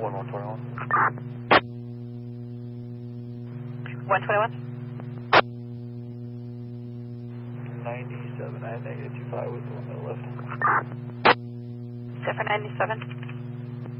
121. 121? 97, I had negative 25 was the one that left. Zephyr 97.